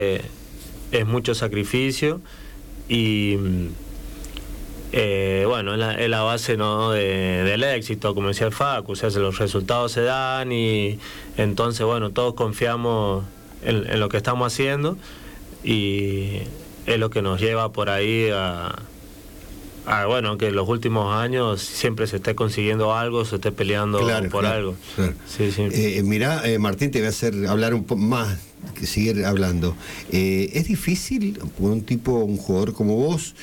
es mucho sacrificio y bueno, es la base, ¿no?, del éxito, como decía el Facu. O sea, los resultados se dan y entonces, bueno, todos confiamos en lo que estamos haciendo y es lo que nos lleva por ahí a bueno, que en los últimos años siempre se esté consiguiendo algo, se esté peleando por algo. Claro. Sí, sí. Mirá, Martín, te voy a hacer hablar un poco más, que seguir hablando. Es difícil un jugador como vos,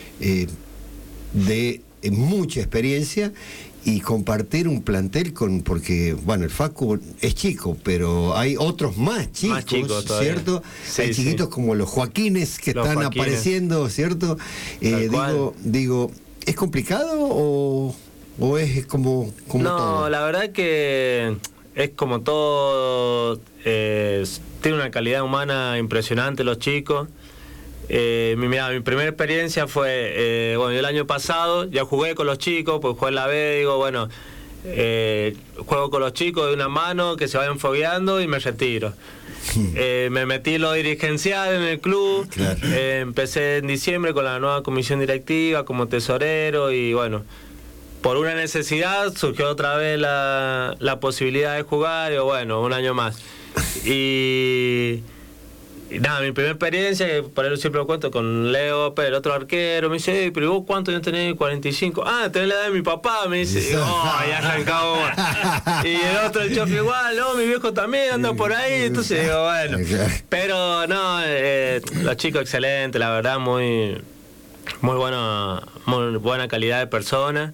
de mucha experiencia, y compartir un plantel porque, bueno, el Facu es chico, pero hay otros más chicos, ¿cierto? Sí, hay chiquitos como los Joaquines que están apareciendo, ¿cierto? Digo, ¿es complicado o es como no, todo? No, la verdad que es como todo. Tiene una calidad humana impresionante los chicos. Mi primera experiencia fue, bueno, el año pasado ya jugué con los chicos, pues jugué en la B, digo, bueno, juego con los chicos de una mano, que se vayan fogueando y me retiro. Me metí en lo dirigencial en el club, claro. Empecé en diciembre con la nueva comisión directiva como tesorero y bueno, por una necesidad surgió otra vez la posibilidad de jugar y bueno, un año más. Y nada, mi primera experiencia, que por eso siempre lo cuento, con Leo, el otro arquero, me dice, pero vos ¿cuántos años tenés? 45. Ah, tenés la edad de mi papá, me dice. Digo, ya arrancamos. Y el otro, el chofe igual, no, mi viejo también anda por ahí. Entonces digo, bueno. Pero no, los chicos excelentes, la verdad, muy buena calidad de personas.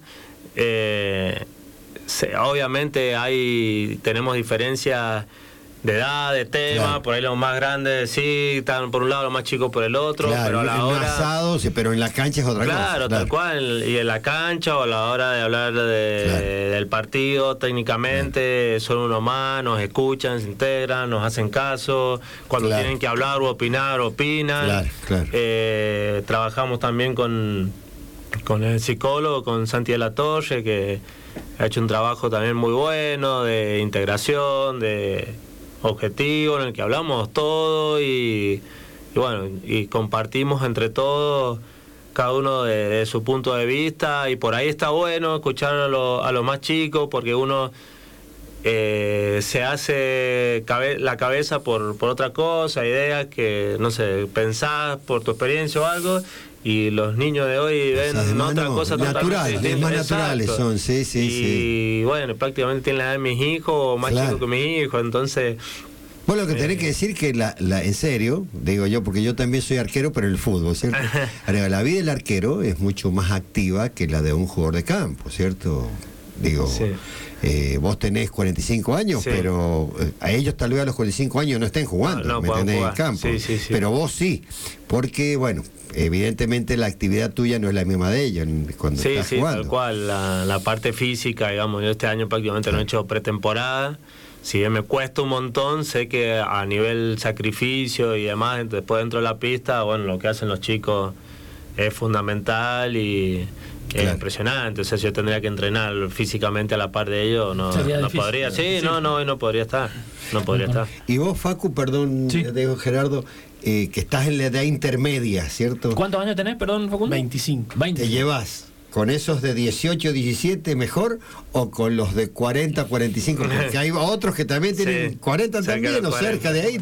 Obviamente tenemos diferencias de edad, de tema, claro. Por ahí los más grandes sí, están por un lado, los más chicos por el otro, claro, pero a la hora... asados, pero en la cancha es otra cosa. Claro, tal cual, y en la cancha o a la hora de hablar del partido, técnicamente, son unos más, nos escuchan, se integran, nos hacen caso, cuando tienen que hablar o opinar, opinan. Trabajamos también con el psicólogo, con Santi de la Torre, que ha hecho un trabajo también muy bueno, de integración, de objetivo, en el que hablamos todo y bueno, y compartimos entre todos, cada uno de su punto de vista, y por ahí está bueno escuchar a los más chicos, porque uno se hace la cabeza por otra cosa, ideas que, no sé, pensás por tu experiencia o algo, y los niños de hoy ven otra cosa totalmente más naturales son, y bueno, prácticamente tienen la edad de mis hijos o más chicos que mis hijos, entonces... Vos lo que tenés que decir que en serio, digo yo, porque yo también soy arquero, pero en el fútbol, ¿cierto? La vida del arquero es mucho más activa que la de un jugador de campo, ¿cierto? Digo, vos tenés 45 años, pero a ellos tal vez a los 45 años no estén jugando, ¿me entendés? En campo. Pero vos sí, porque, bueno, evidentemente la actividad tuya no es la misma de ellos cuando estás jugando. Tal cual, la parte física, digamos, yo este año prácticamente no he hecho pretemporada. Si bien me cuesta un montón, sé que a nivel sacrificio y demás, después dentro de la pista, bueno, lo que hacen los chicos es fundamental y es impresionante. O sea, si yo tendría que entrenar físicamente a la par de ellos, no podría. No podría estar. No podría estar. Y vos, Facu, perdón, digo Gerardo, que estás en la edad intermedia, ¿cierto? ¿Cuántos años tenés, perdón, Facundo? 25. ¿Te llevas con esos de 18, 17 mejor o con los de 40, 45? Porque hay otros que también tienen 40 también, o cerca de ahí.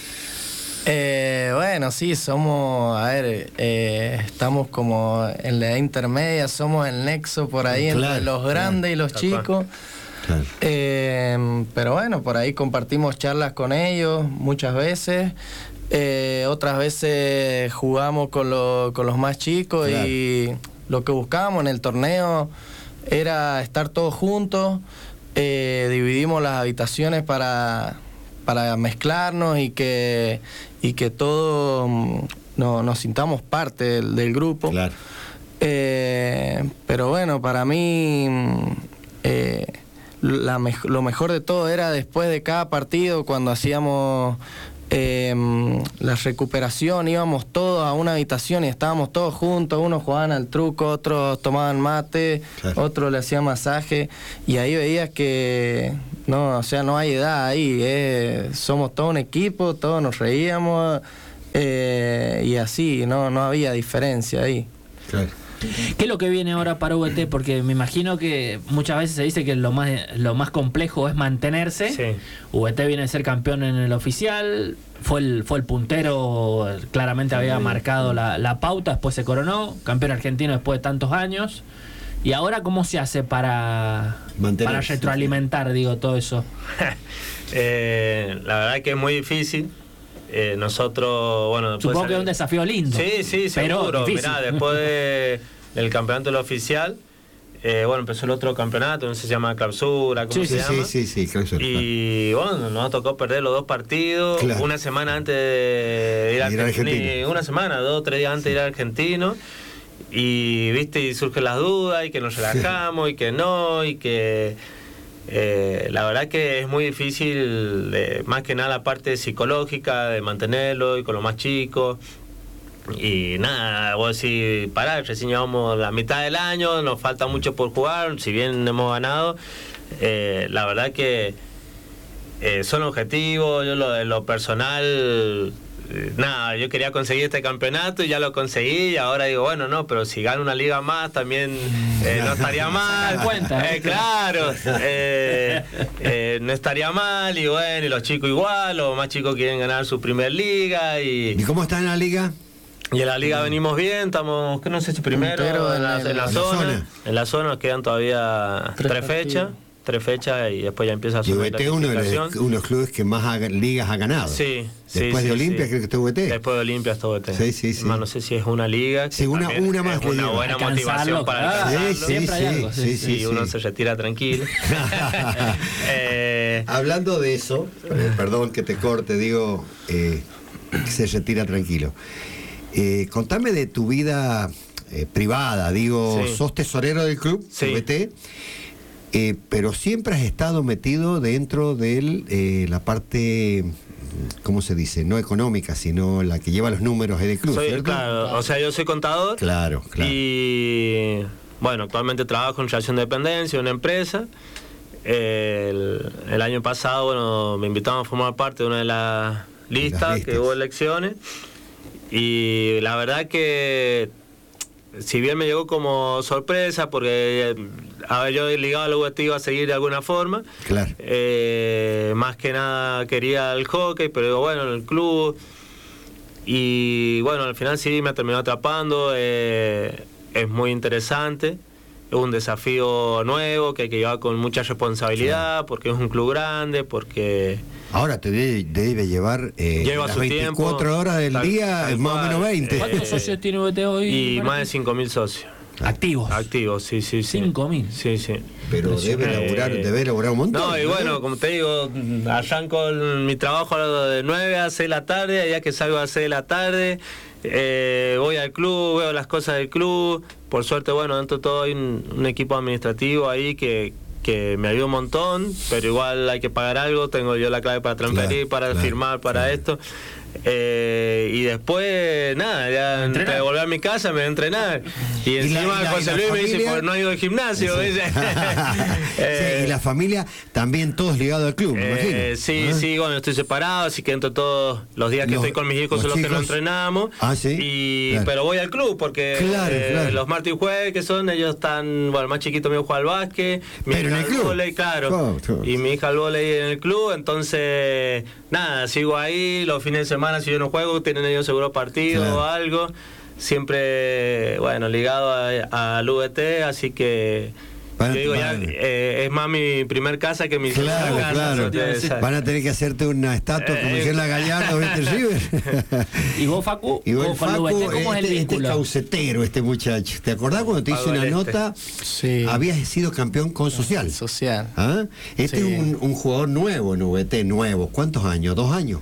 Bueno, sí, somos, estamos como en la edad intermedia, somos el nexo por ahí entre los grandes y los chicos. Pero bueno, por ahí compartimos charlas con ellos muchas veces. Otras veces jugamos con los más chicos y lo que buscábamos en el torneo era estar todos juntos. Dividimos las habitaciones para mezclarnos y que todos nos sintamos parte del grupo. Pero bueno, para mí lo mejor de todo era después de cada partido, cuando hacíamos la recuperación, íbamos todos a una habitación y estábamos todos juntos, unos jugaban al truco, otros tomaban mate, otros le hacían masaje, y ahí veías que no hay edad ahí, somos todo un equipo, todos nos reíamos, Y así, no había diferencia ahí. Claro. ¿Qué es lo que viene ahora para VT? Porque me imagino que muchas veces se dice que lo más complejo es mantenerse. Sí. VT viene a ser campeón en el oficial, fue el puntero, claramente había marcado la pauta, después se coronó, campeón argentino después de tantos años. ¿Y ahora cómo se hace para retroalimentar, digo, todo eso? La verdad que es muy difícil. Nosotros, bueno... Supongo que es un desafío lindo. Sí, seguro. Mirá, después del campeonato del oficial, bueno, empezó el otro campeonato, no sé si se llama clausura, ¿cómo se llama? Sí, clausura. Y bueno, nos tocó perder los 2 partidos, claro, una semana antes de ir a Argentina. Una semana, 2 o 3 días antes de ir a Argentino. Y, viste, y surgen las dudas, y que nos relajamos, y que no, y que... la verdad que es muy difícil, más que nada la parte psicológica de mantenerlo y con los más chicos. Y nada, vos decís, pará, recién llevamos la mitad del año, nos falta mucho por jugar, si bien hemos ganado. La verdad que son objetivos. Yo lo personal, nada, yo quería conseguir este campeonato y ya lo conseguí, y ahora digo, bueno, no, pero si gano una liga más también no estaría mal. Claro, no estaría mal, y bueno, y los chicos igual, los más chicos quieren ganar su primer liga. ¿Y cómo está en la liga? Y en la liga venimos bien, estamos, que no sé si primero en la zona. En la zona nos quedan todavía 3 fechas. 3 fechas y después ya empieza a subir la clasificación. Uno de los clubes que más ligas ha ganado. Sí. Después de Olimpia, creo que está VT. Después de Olimpia está VT. Sí. Más, no sé si es una liga. Sí, una más. Es una buena motivación para alcanzarlo. Siempre hay algo. Sí, uno se retira tranquilo. Hablando de eso, perdón que te corte, digo, que se retira tranquilo. Contame de tu vida privada, digo, sos tesorero del club, VT. Pero siempre has estado metido dentro de la parte, ¿cómo se dice? No económica, sino la que lleva los números del club, ¿cierto? Claro, o sea, yo soy contador. Claro. Y bueno, actualmente trabajo en relación de dependencia, una empresa. El año pasado, bueno, me invitaron a formar parte de una de las listas que hubo elecciones. Y la verdad que, si bien me llegó como sorpresa, porque yo ligado al VT iba a seguir de alguna forma. Claro. Más que nada quería el hockey, pero digo, bueno, en el club. Y bueno, al final sí me ha terminado atrapando. Es muy interesante. Es un desafío nuevo que hay que llevar con mucha responsabilidad, porque es un club grande, porque... Ahora te debe llevar lleva las su 24 tiempo, horas del día, más o menos 20. ¿Cuántos socios tiene VT hoy? Y más de 5.000 socios. ¿Activos? Activos, sí. 5.000. Sí. Pero debe laburar un montón. No, y bueno, como te digo, arranco mi trabajo de 9 a 6 de la tarde, ya que salgo a 6 de la tarde, voy al club, veo las cosas del club. Por suerte, bueno, dentro de todo hay un equipo administrativo ahí que me ayuda un montón, pero igual hay que pagar algo, tengo yo la clave para transferir, para firmar, para esto. Y después, nada, ya antes de volver a mi casa me voy a entrenar. Y encima José Luis me dice, pues no he ido al gimnasio. Sí, y la familia también todos ligados al club, me imagino. Sí, bueno, estoy separado, así que entre todos los días que estoy con mis hijos son los que nos entrenamos. Pero voy al club porque los martes y jueves que son, ellos están, bueno, el más chiquito mío juega al básquet, mi hija al vóley, claro, y mi hija al vóley en el club, entonces nada, sigo ahí los fines de semana. Si yo no juego, tienen ellos seguro partido o algo. Siempre, bueno, ligado al VT, así que yo digo, ya es más mi primer casa que mi segunda casa. Claro. Van a tener que hacerte una estatua como hicieron la Gallardo, ¿viste, River? ¿Y vos, Facu? Y vos, Facu, ¿cómo es el vínculo? Caucetero, este muchacho. ¿Te acordás cuando te hice una nota? Sí. Habías sido campeón con Social. Social. ¿Ah? Este es un jugador nuevo en VT, nuevo. ¿Cuántos años? ¿2 años?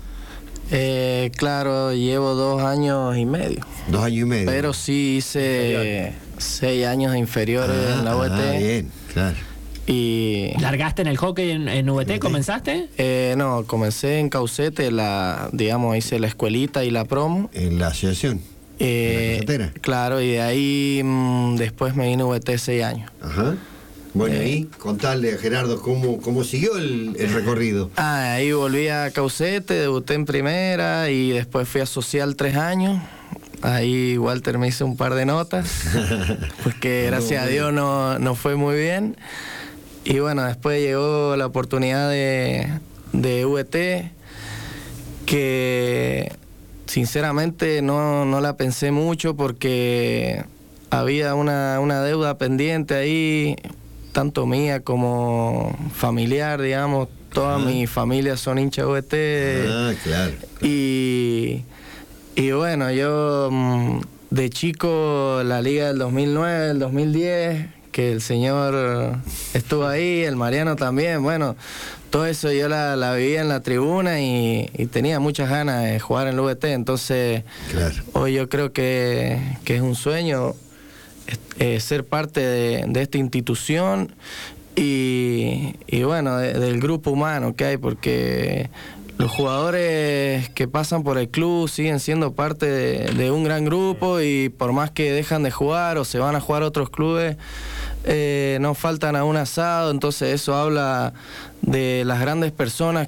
Claro, llevo 2 años y medio. 2 años y medio. Pero sí hice 6 años inferiores en la VT. Bien, claro. Y ¿largaste en el hockey en VT? ¿Comenzaste? No, comencé en Caucete, digamos, hice la escuelita y la promo. En la asociación. Claro, y de ahí después me vine a VT 6 años. Ajá. Bueno, y contarle a Gerardo cómo siguió el recorrido. Ahí volví a Caucete, debuté en primera y después fui a Social 3 años. Ahí Walter me hizo un par de notas, porque gracias a Dios no fue muy bien. Y bueno, después llegó la oportunidad de VT, que sinceramente no la pensé mucho porque había una deuda pendiente ahí, tanto mía como familiar, digamos. Toda mi familia son hinchas VT. Claro. Y bueno, yo de chico, la liga del 2009, el 2010, que el señor estuvo ahí, el Mariano también, bueno, todo eso yo la vivía en la tribuna y tenía muchas ganas de jugar en el VT, entonces hoy yo creo que es un sueño ser parte de esta institución y bueno, del grupo humano que hay, porque los jugadores que pasan por el club siguen siendo parte de un gran grupo y por más que dejan de jugar o se van a jugar a otros clubes, no faltan a un asado, entonces eso habla de las grandes personas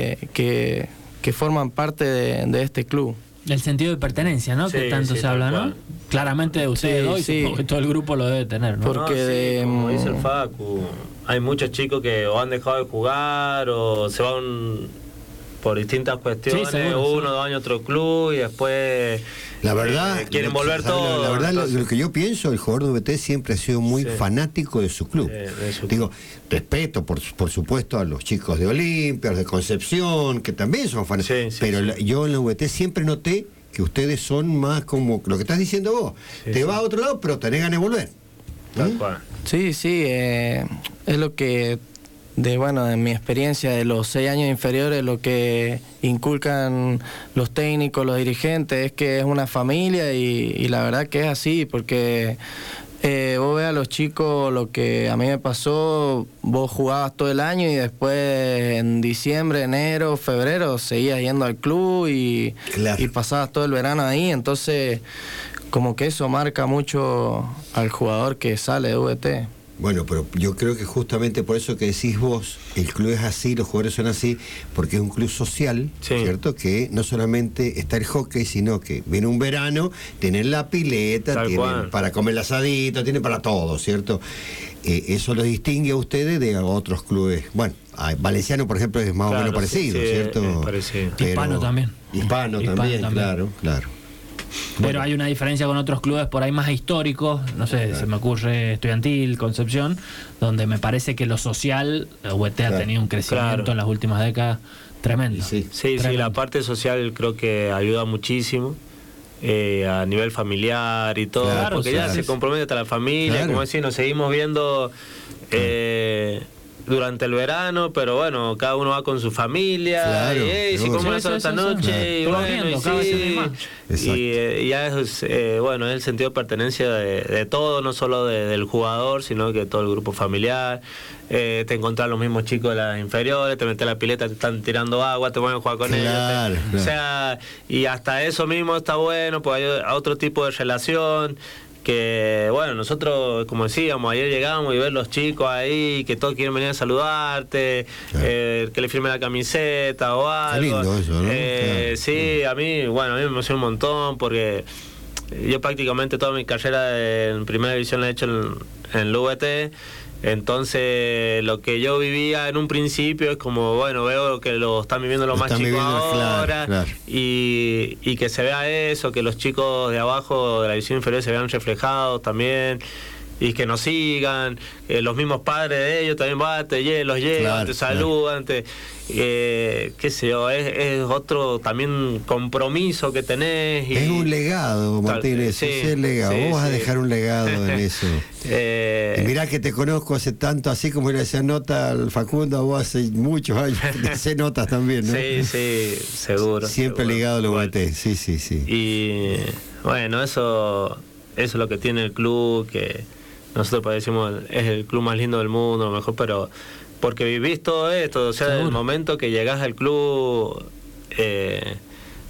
que forman parte de este club. El sentido de pertenencia, ¿no? Sí, que tanto se habla, ¿no? Claramente de ustedes dos, sí. Porque todo el grupo lo debe tener, ¿no? Porque como dice el Facu, hay muchos chicos que o han dejado de jugar o se van por distintas cuestiones, seguro. 1 o 2 años a otro club y después La verdad, quieren volver todos. La verdad, lo que yo pienso, el jugador de VT siempre ha sido muy fanático de su club. Digo, respeto, por supuesto, a los chicos de Olimpia, a los de Concepción, que también son fanáticos. Pero yo en la VT siempre noté que ustedes son más como lo que estás diciendo vos. Te vas a otro lado, pero tenés ganas de volver. Tal cual. Sí, es lo que, de mi experiencia de los 6 años inferiores, lo que inculcan los técnicos, los dirigentes, es que es una familia y la verdad que es así, porque vos ves a los chicos, lo que a mí me pasó, vos jugabas todo el año y después en diciembre, enero, febrero seguías yendo al club y pasabas todo el verano ahí, entonces como que eso marca mucho al jugador que sale de VT. Bueno, pero yo creo que justamente por eso que decís vos, el club es así, los jugadores son así, porque es un club social, ¿cierto? Que no solamente está el hockey, sino que viene un verano, tienen la pileta, tienen para comer el asadito, tienen para todo, ¿cierto? Eso los distingue a ustedes de otros clubes. Bueno, Valenciano, por ejemplo, es más o menos parecido, ¿cierto? Es parecido. Pero, Hispano también. Hispano también, claro. Pero hay una diferencia con otros clubes por ahí más históricos, no sé, se me ocurre Estudiantil, Concepción, donde me parece que lo social, VT ha tenido un crecimiento en las últimas décadas tremendo. Sí, la parte social creo que ayuda muchísimo. A nivel familiar y todo, porque ya se compromete hasta la familia, como decís, nos seguimos viendo durante el verano, pero bueno, cada uno va con su familia, y si comemos esta noche, y bueno, y ya es, bueno, es el sentido de pertenencia de todo, no solo del jugador, sino que todo el grupo familiar. Te encontrás los mismos chicos de las inferiores, te metes a la pileta, te están tirando agua, te ponen a jugar con ellos. O sea, y hasta eso mismo está bueno, pues hay otro tipo de relación. Que bueno, nosotros, como decíamos, ayer llegamos y ver los chicos ahí, que todos quieren venir a saludarte, que le firme la camiseta o algo. Qué lindo eso, ¿no? Sí, a mí me emociona un montón porque yo prácticamente toda mi carrera en primera división la he hecho en el VT. Entonces, lo que yo vivía en un principio es como, bueno, veo que lo están viviendo los más chicos ahora, y que se vea eso, que los chicos de abajo de la división inferior se vean reflejados también, y que nos sigan, los mismos padres de ellos también los llevan, te saludan, qué sé yo, es otro también compromiso que tenés. Es un legado, Martínez, es el legado. Vos vas a dejar un legado en eso. Y mirá que te conozco hace tanto, así como le hacía nota al Facundo, vos hace muchos años que hacés notas también, ¿no? Sí, seguro. Siempre seguro. ligado al VT, sí. Y bueno, eso es lo que tiene el club, que nosotros decimos es el club más lindo del mundo, lo mejor, pero porque vivís todo esto, o sea, el momento que llegás al club,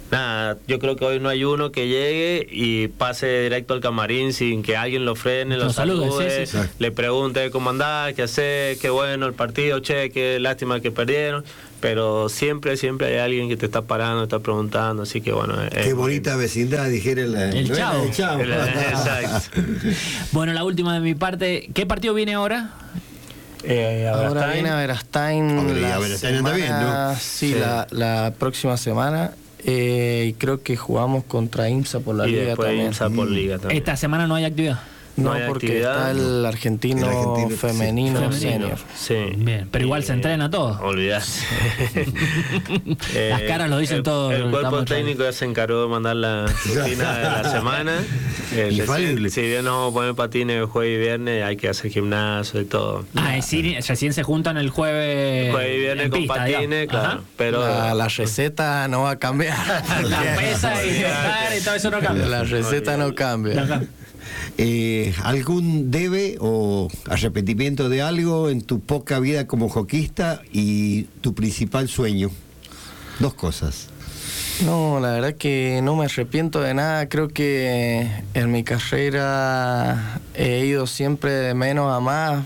nada, yo creo que hoy no hay uno que llegue y pase directo al camarín sin que alguien lo frene, lo salude, sí. le pregunte cómo andás, qué haces, qué bueno el partido, che, qué lástima que perdieron. Pero siempre hay alguien que te está parando, está preguntando, así que bueno. Qué bonita vecindad, dijera el Chavo. Exacto. Bueno, la última de mi parte. ¿Qué partido viene ahora? Ahora viene a Verastain. Anda bien, ¿no? Sí, la próxima semana. Y creo que jugamos contra IMSA por la y Liga después también. IMSA por Liga también. Esta semana no hay actividad. No, hay porque actividad, está el argentino femenino sí. senior. Sí. Bien, pero igual se entrena todo. Olvidás. Las caras lo dicen todo. El cuerpo estamos técnico ya se encargó de mandar la rutina de la semana. Infalible. Si bien no vamos a poner patines jueves y viernes, hay que hacer gimnasio y todo. Es decir, recién se juntan el jueves. Jueves y viernes en con pista, patines, digamos. claro. Ajá. Pero La receta no va a cambiar. La pesa y pesar y todo eso no cambia. La receta no cambia. ¿Algún debe o arrepentimiento de algo en tu poca vida como hockeyista y tu principal sueño? Dos cosas. No, la verdad que no me arrepiento de nada. Creo que en mi carrera he ido siempre de menos a más.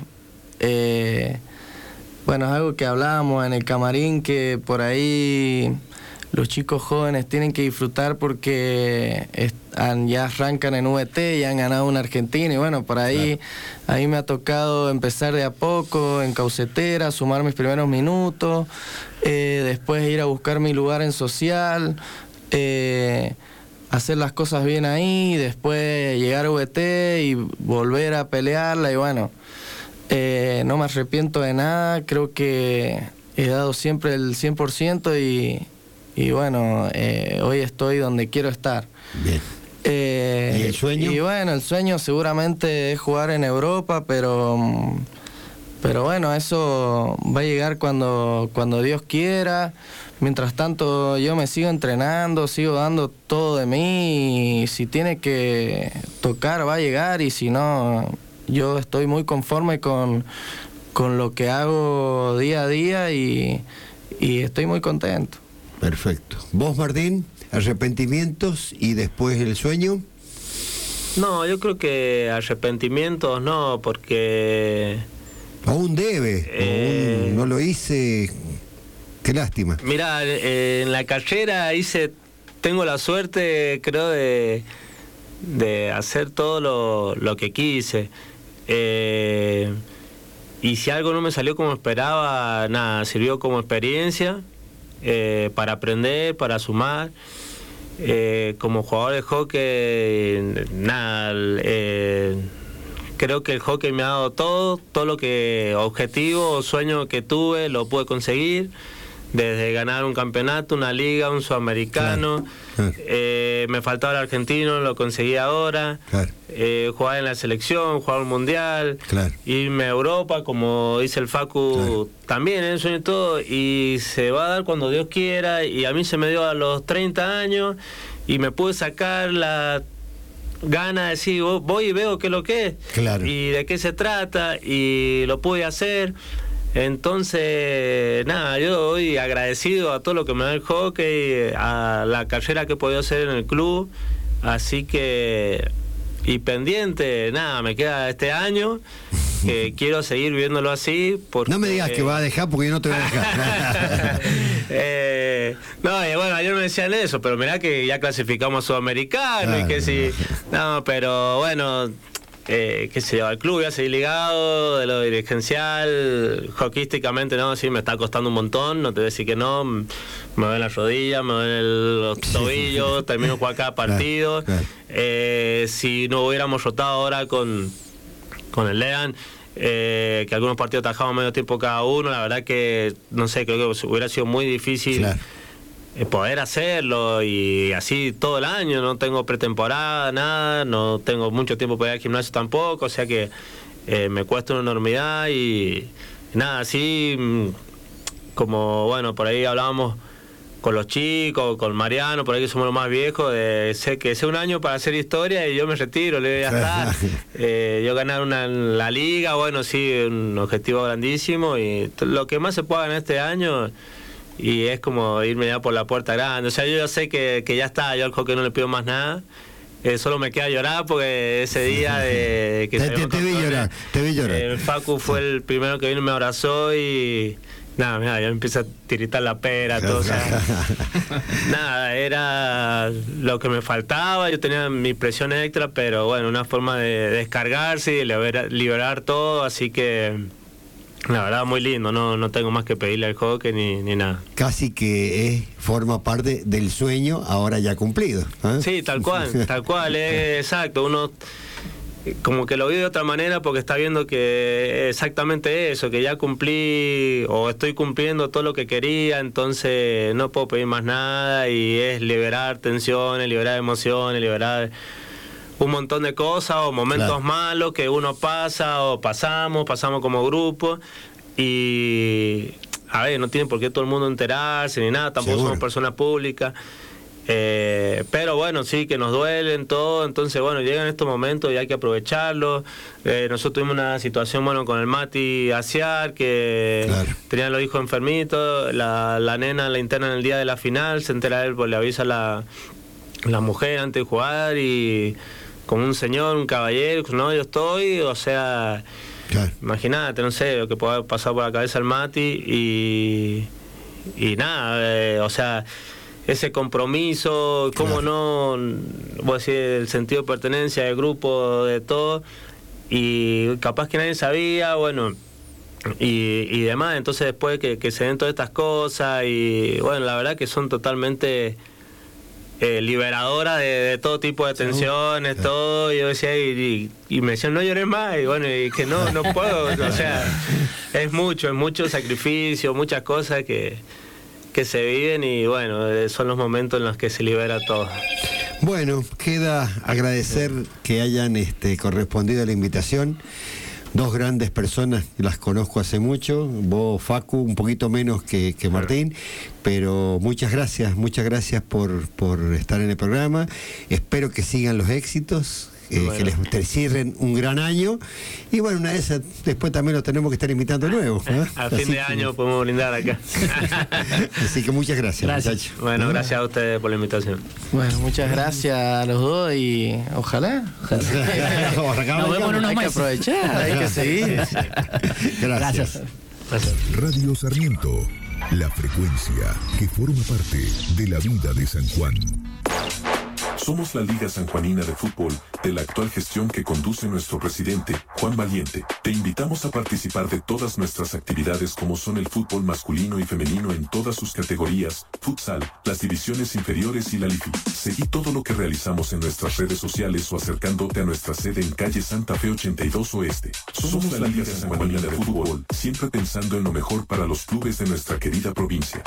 Bueno, es algo que hablábamos en el camarín, que por ahí los chicos jóvenes tienen que disfrutar porque ya arrancan en VT y han ganado un argentino. Y bueno, por ahí a mí me ha tocado empezar de a poco en Caucetera, sumar mis primeros minutos, después ir a buscar mi lugar en social, hacer las cosas bien ahí, después llegar a VT y volver a pelearla. Y bueno, no me arrepiento de nada, creo que he dado siempre el 100% y bueno, hoy estoy donde quiero estar. Bien. ¿Y el sueño? Y bueno, el sueño seguramente es jugar en Europa, pero bueno, eso va a llegar cuando Dios quiera. Mientras tanto, yo me sigo entrenando, sigo dando todo de mí, y si tiene que tocar va a llegar, y si no, yo estoy muy conforme con lo que hago día a día y estoy muy contento. Perfecto. ¿Vos, Martín? ¿Arrepentimientos y después el sueño? No, yo creo que arrepentimientos no, porque... Aún debe. Aún no lo hice. Qué lástima. Mira, en la carrera tengo la suerte, creo, de hacer todo lo que quise. Y si algo no me salió como esperaba, nada, sirvió como experiencia para aprender, para sumar. Como jugador de hockey, nada, creo que el hockey me ha dado todo lo que objetivo o sueño que tuve lo pude conseguir. Desde ganar un campeonato, una liga, un sudamericano. Claro. Me faltaba el argentino, lo conseguí ahora. Claro. Jugar en la selección, jugar un mundial. Claro. Irme a Europa, como dice el Facu, claro. También es un sueño y todo. Y se va a dar cuando Dios quiera. Y a mí se me dio a los 30 años y me pude sacar la gana de decir, voy y veo qué es lo que es. Claro. Y de qué se trata. Y lo pude hacer. Entonces, nada, yo hoy agradecido a todo lo que me da el hockey, a la carrera que he podido hacer en el club, así que, y pendiente, nada, me queda este año, que quiero seguir viviéndolo así. Porque, no me digas que va a dejar porque yo no te voy a dejar. No, bueno, ayer me decían eso, pero mirá que ya clasificamos a Sudamericano y que sí, no, pero bueno... qué sé yo, al club ya seguir ligado, de lo dirigencial, hockeyísticamente no, sí me está costando un montón, no te voy a decir que no, me duelen las rodillas, me duelen los tobillos, termino jugando cada partido. Claro. Si no hubiéramos rotado ahora con el Lean, que algunos partidos atajábamos medio tiempo cada uno, la verdad que, no sé, creo que hubiera sido muy difícil. Claro. Poder hacerlo y así todo el año, no tengo pretemporada, nada, no tengo mucho tiempo para ir al gimnasio tampoco, o sea que me cuesta una enormidad y nada, así como, bueno, por ahí hablábamos con los chicos, con Mariano, por ahí que somos los más viejos, sé que sea un año para hacer historia y yo me retiro, le voy a estar. Yo ganar la liga, bueno, sí, un objetivo grandísimo y lo que más se pueda ganar este año. y es como irme ya por la puerta grande. O sea, yo sé que ya está, yo al hockey no le pido más nada. Solo me queda llorar porque ese día de que te vi llorar. Facu fue el primero que vino y me abrazó y nada, mira, ya me empieza a tiritar la pera, todo. O sea, nada, era lo que me faltaba. Yo tenía mi presión extra, pero bueno, una forma de descargarse y liberar todo, así que la verdad muy lindo, no tengo más que pedirle al hockey ni nada. Casi que forma parte del sueño ahora ya cumplido, ¿eh? Sí, tal cual, exacto. Uno como que lo vive de otra manera porque está viendo que exactamente eso, que ya cumplí o estoy cumpliendo todo lo que quería, entonces no puedo pedir más nada, y es liberar tensiones, liberar emociones, liberar un montón de cosas o momentos malos que uno pasa o pasamos como grupo, y a ver, no tiene por qué todo el mundo enterarse ni nada, tampoco somos personas públicas, pero bueno, sí que nos duelen todo, entonces bueno, llegan estos momentos y hay que aprovecharlos. Nosotros tuvimos una situación con el Mati Aciar, que tenía los hijos enfermitos, la nena, la interna en el día de la final, se entera él, pues le avisa a la mujer antes de jugar, y como un señor, un caballero, no, yo estoy, o sea, imagínate, no sé, lo que puede pasar por la cabeza al Mati, y nada, o sea, ese compromiso, cómo no, voy a decir, el sentido de pertenencia del grupo, de todo, y capaz que nadie sabía, bueno, y demás, entonces después que se den todas estas cosas, y bueno, la verdad que son totalmente liberadora de todo tipo de tensiones, todo. Y yo decía, y me decían, no llores más, y bueno, y que no puedo, o sea, es mucho sacrificio, muchas cosas que se viven, y bueno, son los momentos en los que se libera todo. Bueno, queda agradecer que hayan correspondido a la invitación. Dos grandes personas, las conozco hace mucho, vos, Facu, un poquito menos que Martín, pero muchas gracias por estar en el programa. Espero que sigan los éxitos, que les cierren un gran año, y bueno, una de esas después también los tenemos que estar invitando nuevos, ¿eh? A fin de año podemos brindar acá. Así que muchas gracias. Muchachos. Bueno, gracias a ustedes por la invitación. Bueno, muchas gracias a los dos, y ojalá. Nos vemos en unos hay meses. Que aprovechar, hay que seguir. Gracias. Radio Sarmiento, la frecuencia que forma parte de la vida de San Juan. Somos la Liga Sanjuanina de Fútbol, de la actual gestión que conduce nuestro presidente, Juan Valiente. Te invitamos a participar de todas nuestras actividades, como son el fútbol masculino y femenino en todas sus categorías, futsal, las divisiones inferiores y la LIFI. Seguí todo lo que realizamos en nuestras redes sociales o acercándote a nuestra sede en calle Santa Fe 82 Oeste. Somos la Liga Sanjuanina de Fútbol, siempre pensando en lo mejor para los clubes de nuestra querida provincia.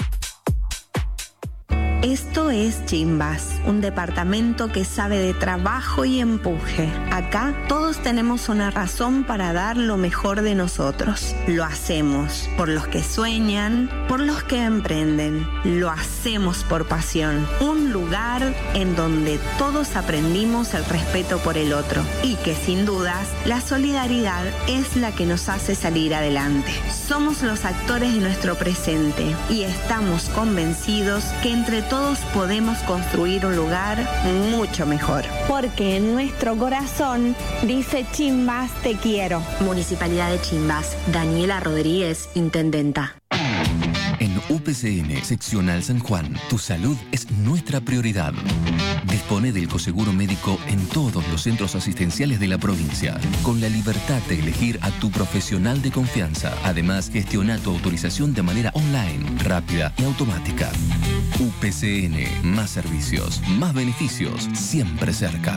Esto es Chimbas, un departamento que sabe de trabajo y empuje. Acá todos tenemos una razón para dar lo mejor de nosotros. Lo hacemos por los que sueñan, por los que emprenden. Lo hacemos por pasión. Un lugar en donde todos aprendimos el respeto por el otro, y que sin dudas la solidaridad es la que nos hace salir adelante. Somos los actores de nuestro presente y estamos convencidos que entre todos podemos construir un lugar mucho mejor. Porque en nuestro corazón dice Chimbas, te quiero. Municipalidad de Chimbas. Daniela Rodríguez, intendenta. En UPCN Seccional San Juan, tu salud es nuestra prioridad. Dispone del coseguro médico en todos los centros asistenciales de la provincia, con la libertad de elegir a tu profesional de confianza. Además, gestiona tu autorización de manera online, rápida y automática. UPCN, más servicios, más beneficios, siempre cerca.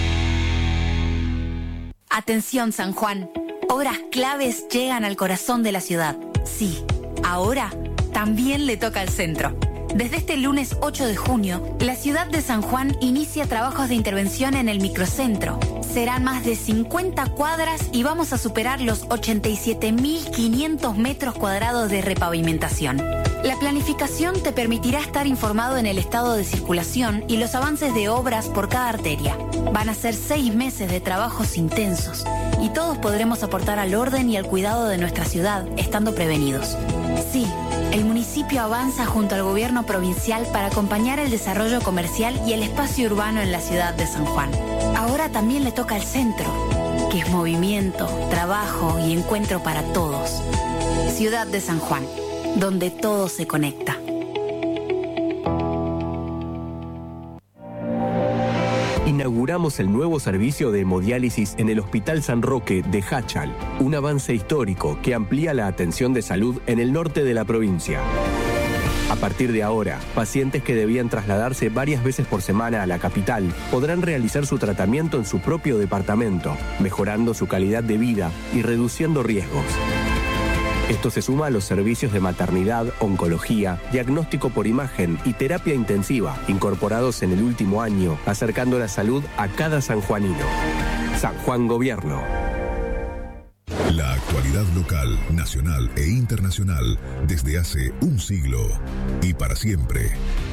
Atención San Juan, obras claves llegan al corazón de la ciudad. Sí, ahora también le toca al centro. Desde este lunes 8 de junio, la ciudad de San Juan inicia trabajos de intervención en el microcentro. Serán más de 50 cuadras y vamos a superar los 87.500 metros cuadrados de repavimentación. La planificación te permitirá estar informado en el estado de circulación y los avances de obras por cada arteria. Van a ser 6 meses de trabajos intensos y todos podremos aportar al orden y al cuidado de nuestra ciudad estando prevenidos. Sí, El municipio avanza junto al gobierno provincial para acompañar el desarrollo comercial y el espacio urbano en la ciudad de San Juan. Ahora también le toca al centro, que es movimiento, trabajo y encuentro para todos. Ciudad de San Juan, donde todo se conecta. Inauguramos el nuevo servicio de hemodiálisis en el Hospital San Roque de Jáchal, un avance histórico que amplía la atención de salud en el norte de la provincia. A partir de ahora, pacientes que debían trasladarse varias veces por semana a la capital podrán realizar su tratamiento en su propio departamento, mejorando su calidad de vida y reduciendo riesgos. Esto se suma a los servicios de maternidad, oncología, diagnóstico por imagen y terapia intensiva, incorporados en el último año, acercando la salud a cada sanjuanino. San Juan Gobierno. La actualidad local, nacional e internacional desde hace un siglo y para siempre.